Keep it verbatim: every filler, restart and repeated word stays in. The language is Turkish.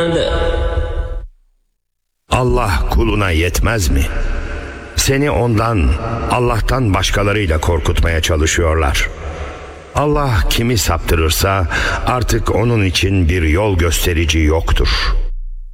Allah kuluna yetmez mi? Seni ondan, Allah'tan başkalarıyla korkutmaya çalışıyorlar. Allah kimi saptırırsa artık onun için bir yol gösterici yoktur.